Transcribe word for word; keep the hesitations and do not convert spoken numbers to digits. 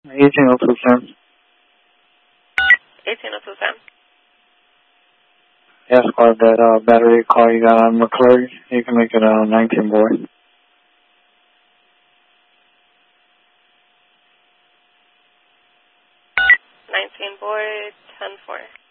eighteen oh two Sam. eighteen oh two Sam. Yeah, squad, that uh, battery call you got on McClure, you can make it uh, nineteen boy. nineteen boy, ten four.